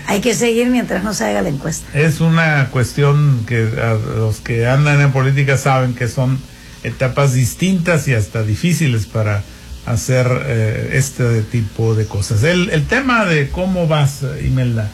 Hay que seguir mientras no se haga la encuesta. Es una cuestión que a los que andan en política saben que son etapas distintas y hasta difíciles para hacer este tipo de cosas. El tema de cómo vas, Imelda,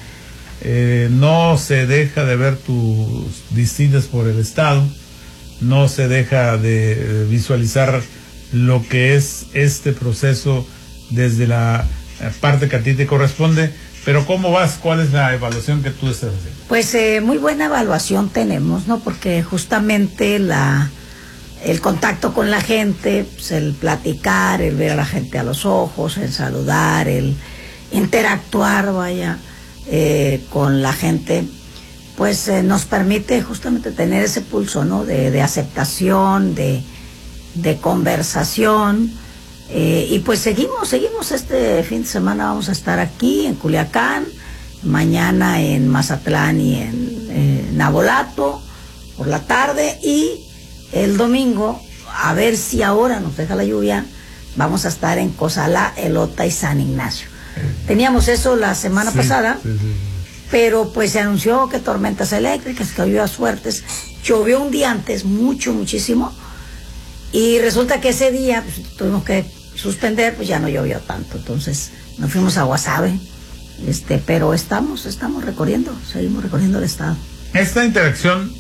no se deja de ver tus distintas por el Estado, no se deja de visualizar lo que es este proceso desde la parte que a ti te corresponde, pero ¿cómo vas? ¿Cuál es la evaluación que tú estás haciendo? Pues muy buena evaluación tenemos, ¿no? Porque justamente el contacto con la gente, pues el platicar, el ver a la gente a los ojos, el saludar, el interactuar, vaya, con la gente, pues nos permite justamente tener ese pulso, ¿no? De aceptación, de conversación, y pues seguimos este fin de semana. Vamos a estar aquí en Culiacán, mañana en Mazatlán y en Navolato por la tarde, y el domingo, a ver si ahora nos deja la lluvia, vamos a estar en Cozalá, Elota y San Ignacio. Teníamos eso la semana pasada, pero pues se anunció que tormentas eléctricas, que lluvias fuertes, llovió un día antes, muchísimo, y resulta que ese día pues, tuvimos que suspender, pues ya no llovió tanto, entonces nos fuimos a Guasave, pero estamos recorriendo, seguimos recorriendo el estado. Esta interacción,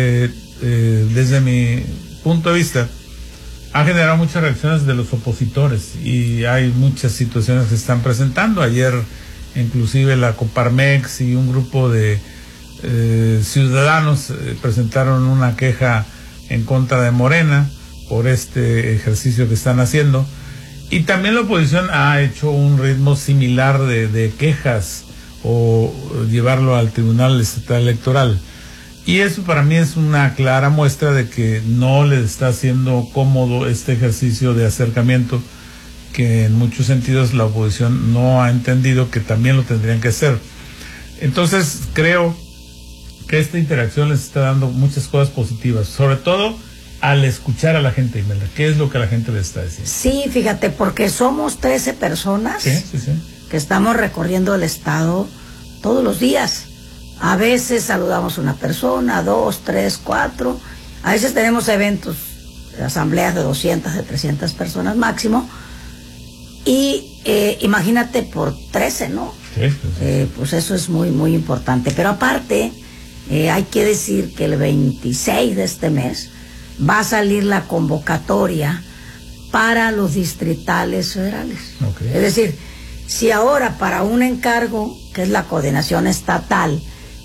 desde mi punto de vista, ha generado muchas reacciones de los opositores y hay muchas situaciones que se están presentando. Ayer inclusive la Coparmex y un grupo de ciudadanos presentaron una queja en contra de Morena por este ejercicio que están haciendo, y también la oposición ha hecho un ritmo similar de quejas o llevarlo al Tribunal Estatal Electoral, y eso para mí es una clara muestra de que no les está haciendo cómodo este ejercicio de acercamiento, que en muchos sentidos la oposición no ha entendido que también lo tendrían que hacer. Entonces creo que esta interacción les está dando muchas cosas positivas, sobre todo al escuchar a la gente, Imelda. ¿Qué es lo que la gente le está diciendo? Sí, fíjate, porque somos 13 personas que estamos recorriendo el estado todos los días. A veces saludamos a una persona, 2, 3, 4. A veces tenemos eventos, asambleas de 200, de 300 personas máximo. Y imagínate por 13, ¿no? Pues eso es muy importante. Pero aparte, hay que decir que el 26 de este mes va a salir la convocatoria para los distritales federales. Es decir, si ahora para un encargo, que es la coordinación estatal,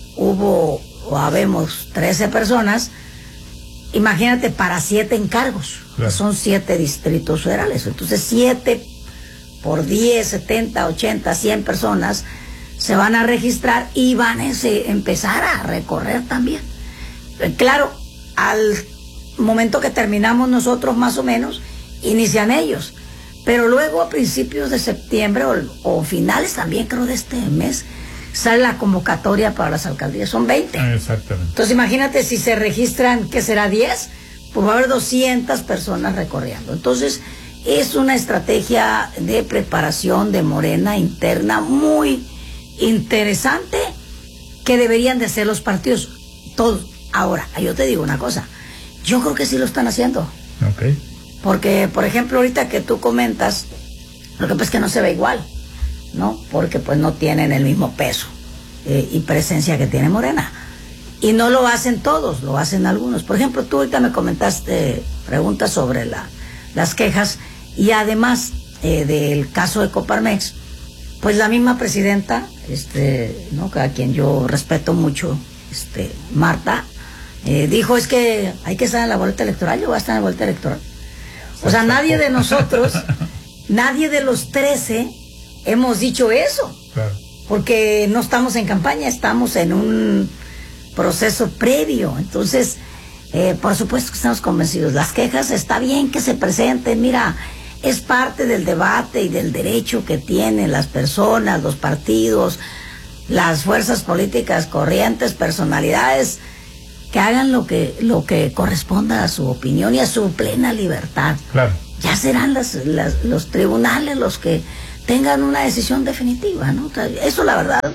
habemos 13 personas, imagínate para 7 encargos, que son 7 distritos federales. Entonces 7 por 10, 70, 80, 100 personas se van a registrar y van a empezar a recorrer también. Claro, al momento que terminamos nosotros más o menos, inician ellos, pero luego a principios de septiembre o finales también creo de este mes, sale la convocatoria para las alcaldías, son 20. Exactamente. Entonces imagínate si se registran, ¿qué será? 10, pues va a haber 200 personas recorriendo. Entonces es una estrategia de preparación de Morena interna muy interesante, que deberían de hacer los partidos, todos. Ahora, yo te digo una cosa, yo creo que sí lo están haciendo. Porque, por ejemplo, ahorita que tú comentas, lo que pasa es que no se ve igual, ¿no? Porque pues no tienen el mismo peso y presencia que tiene Morena. Y no lo hacen todos, lo hacen algunos. Por ejemplo, tú ahorita me comentaste preguntas sobre las quejas, y además del caso de Coparmex, pues la misma presidenta, ¿no? A quien yo respeto mucho, Marta, dijo, es que hay que estar en la boleta electoral. Yo voy a estar en la boleta electoral. O sea, nadie de nosotros, nadie de los 13 hemos dicho eso. Claro. Porque no estamos en campaña, estamos en un proceso previo. Entonces, por supuesto que estamos convencidos. Las quejas está bien que se presenten, mira, es parte del debate y del derecho que tienen las personas, los partidos, las fuerzas políticas corrientes, personalidades, que hagan lo que corresponda a su opinión y a su plena libertad. Claro. Ya serán los tribunales los que tengan una decisión definitiva, ¿no? Eso, la verdad,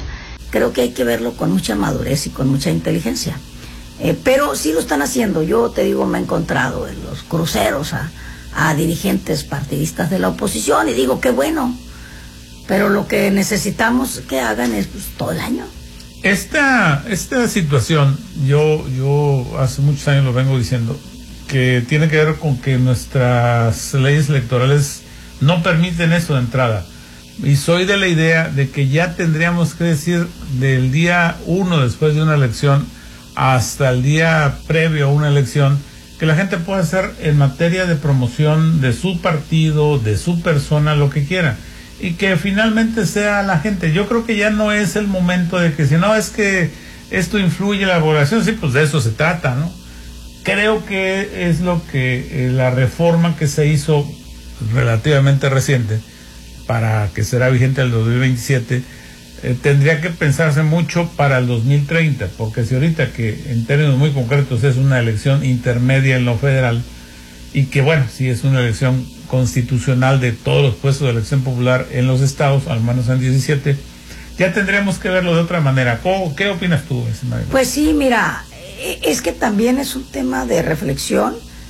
creo que hay que verlo con mucha madurez y con mucha inteligencia. Pero sí lo están haciendo. Yo te digo, me he encontrado en los cruceros a dirigentes partidistas de la oposición y digo, qué bueno. Pero lo que necesitamos que hagan es pues, todo el año. Esta situación, yo hace muchos años lo vengo diciendo, que tiene que ver con que nuestras leyes electorales no permiten eso de entrada. Y soy de la idea de que ya tendríamos que decir del día 1 después de una elección hasta el día previo a una elección, que la gente pueda hacer en materia de promoción de su partido, de su persona, lo que quiera. Y que finalmente sea la gente. Yo creo que ya no es el momento de que si no es que esto influye en la población, sí, pues de eso se trata, ¿no? Creo que es lo que la reforma que se hizo relativamente reciente, para que será vigente el 2027, tendría que pensarse mucho para el 2030, porque si ahorita que en términos muy concretos es una elección intermedia en lo federal, y que bueno, si es una elección constitucional de todos los puestos de elección popular en los estados, al menos en 17, ya tendríamos que verlo de otra manera. ¿Qué opinas tú, Ismael? Pues sí, mira, es que también es un tema de reflexión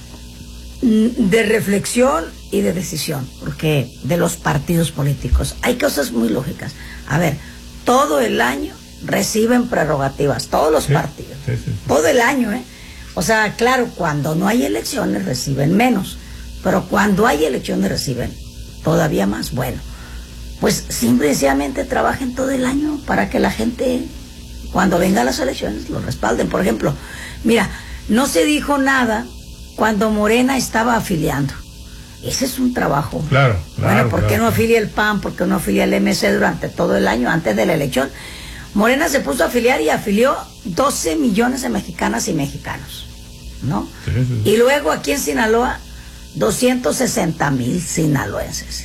y de decisión, porque de los partidos políticos hay cosas muy lógicas. A ver, todo el año reciben prerrogativas, todos los partidos, sí. Todo el año, O sea, claro, cuando no hay elecciones reciben menos, pero cuando hay elecciones reciben todavía más. Bueno, pues simplemente trabajen todo el año para que la gente, cuando vengan las elecciones, lo respalden. Por ejemplo, mira, no se dijo nada cuando Morena estaba afiliando. Ese es un trabajo. Claro. Bueno, ¿por qué no afilia el PAN? ¿Por qué no afilia el MC durante todo el año antes de la elección? Morena se puso a afiliar y afilió 12 millones de mexicanas y mexicanos, ¿no? Sí. Y luego aquí en Sinaloa, 260,000 sinaloenses,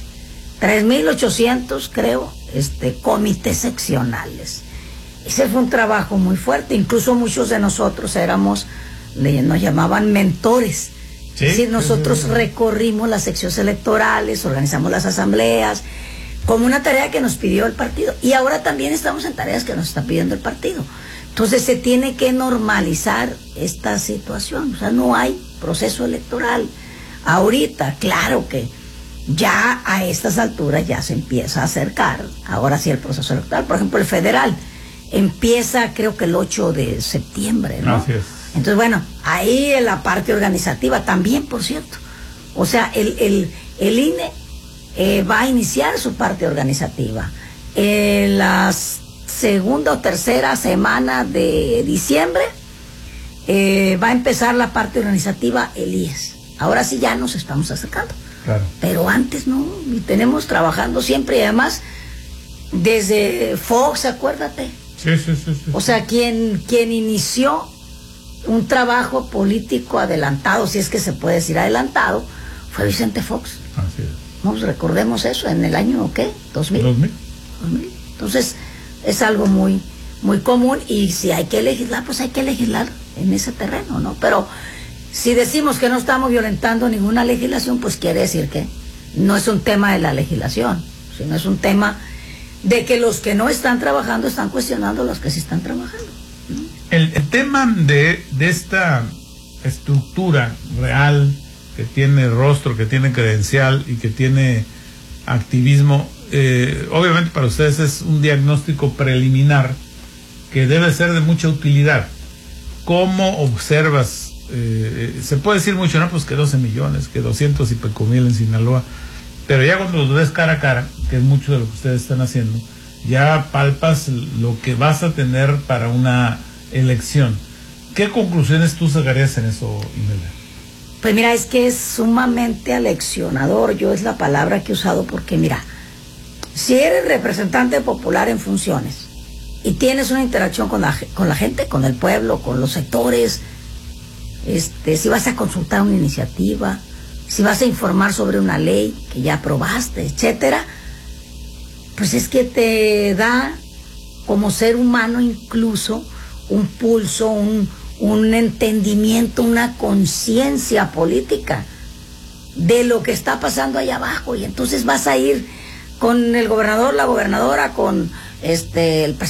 3,800 creo, comités seccionales. Ese fue un trabajo muy fuerte. Incluso muchos de nosotros nos llamaban mentores. Sí, es decir, nosotros recorrimos las secciones electorales, organizamos las asambleas, como una tarea que nos pidió el partido. Y ahora también estamos en tareas que nos está pidiendo el partido. Entonces se tiene que normalizar esta situación. O sea, no hay proceso electoral. Ahorita, claro que ya a estas alturas ya se empieza a acercar, ahora sí, el proceso electoral. Por ejemplo, el federal empieza creo que el 8 de septiembre, ¿no? Así es. Entonces, bueno, ahí en la parte organizativa también, por cierto. O sea, el INE va a iniciar su parte organizativa. En la segunda o tercera semana de diciembre va a empezar la parte organizativa el IES. Ahora sí ya nos estamos acercando. Claro. Pero antes no, y tenemos trabajando siempre, y además desde Fox, acuérdate. Sí. O sea, quien inició un trabajo político adelantado, si es que se puede decir adelantado, fue Vicente Fox. Así es. No, recordemos eso, en el año, ¿qué? 2000. 2000. Entonces, es algo muy, muy común, y si hay que legislar, pues hay que legislar en ese terreno, ¿no? Pero si decimos que no estamos violentando ninguna legislación, pues quiere decir que no es un tema de la legislación, sino es un tema de que los que no están trabajando están cuestionando a los que sí están trabajando, ¿no? El tema de esta estructura real, que tiene rostro, que tiene credencial y que tiene activismo, obviamente para ustedes es un diagnóstico preliminar que debe ser de mucha utilidad. ¿Cómo observas? Se puede decir mucho, ¿no? Pues que 12 millones, que 200 y pico mil en Sinaloa, pero ya cuando los ves cara a cara, que es mucho de lo que ustedes están haciendo, ya palpas lo que vas a tener para una elección. ¿Qué conclusiones tú sacarías en eso, Imelda? Pues mira, es que es sumamente aleccionador. Yo es la palabra que he usado porque mira, si eres representante popular en funciones y tienes una interacción con la gente, con el pueblo, con los sectores, si vas a consultar una iniciativa, si vas a informar sobre una ley que ya aprobaste, etcétera, pues es que te da como ser humano incluso un pulso, un entendimiento, una conciencia política de lo que está pasando allá abajo, y entonces vas a ir con el gobernador, la gobernadora, con el presidente